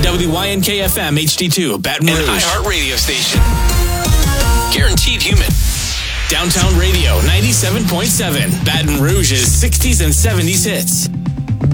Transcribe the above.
WYNK-FM HD2, Baton Rouge. An iHeart radio station. Guaranteed human. Downtown Radio 97.7, Baton Rouge's 60s and 70s hits.